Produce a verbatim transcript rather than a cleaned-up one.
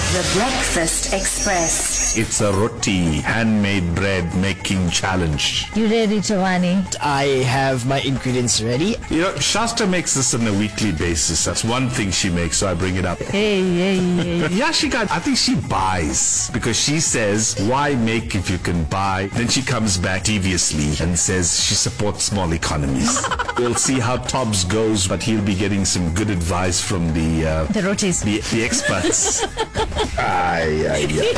The Breakfast Express. It's a roti handmade bread making challenge. You ready, Giovanni? I have my ingredients ready. You know, Shasta makes this on a weekly basis. That's one thing she makes, so I bring it up. Hey, hey, hey. Yeah, she got, I think she buys because she says, why make if you can buy? Then she comes back deviously and says she supports small economies. We'll see how Tobbs goes, but he'll be getting some good advice from the uh, The rotis. the, the experts. Aye, aye, aye.